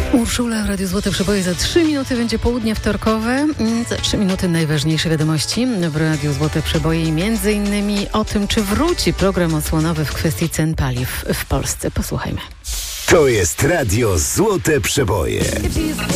Urszula, Radio Złote Przeboje. Za 3 minuty będzie południe wtorkowe. Za 3 minuty najważniejsze wiadomości w Radiu Złote Przeboje i między innymi o tym, czy wróci program osłonowy w kwestii cen paliw w Polsce. Posłuchajmy. To jest Radio Złote Przeboje.